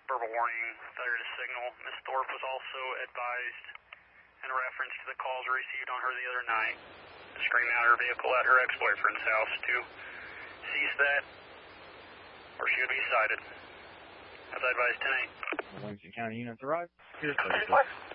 Verbal warning, failure to signal. Ms. Thorpe was also advised in reference to the calls received on her the other night, screaming out her vehicle at her ex-boyfriend's house to cease that, or she would be cited. As I advised tonight. Livingston County units arrived. Here's 36.